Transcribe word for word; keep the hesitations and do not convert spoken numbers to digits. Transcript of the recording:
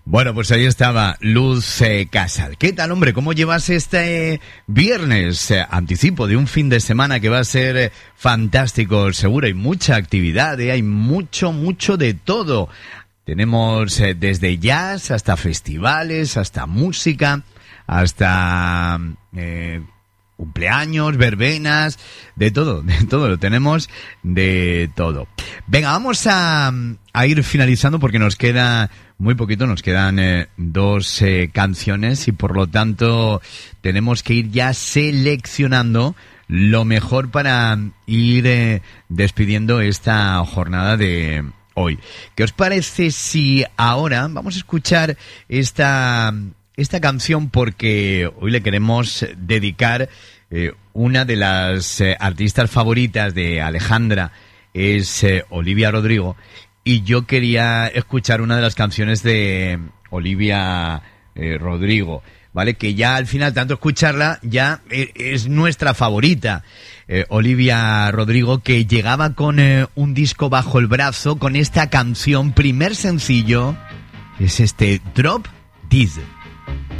Bueno, pues ahí estaba Luz eh, Casal. ¿Qué tal, hombre? ¿Cómo llevas este eh, viernes? Eh, anticipo de un fin de semana que va a ser eh, fantástico, seguro. Hay mucha actividad, eh, hay mucho, mucho de todo. Tenemos eh, desde jazz hasta festivales, hasta música, hasta eh, cumpleaños, verbenas, de todo, de todo, lo tenemos de todo. Venga, vamos a, a ir finalizando porque nos queda muy poquito, nos quedan eh, dos eh, canciones y por lo tanto tenemos que ir ya seleccionando lo mejor para ir eh, despidiendo esta jornada de hoy. ¿Qué os parece si ahora vamos a escuchar esta... esta canción porque hoy le queremos dedicar eh, una de las eh, artistas favoritas de Alejandra, es eh, Olivia Rodrigo, y yo quería escuchar una de las canciones de Olivia eh, Rodrigo, ¿vale? Que ya al final, tanto escucharla, ya eh, es nuestra favorita. Eh, Olivia Rodrigo, que llegaba con eh, un disco bajo el brazo, con esta canción, primer sencillo, es este Drop Dead.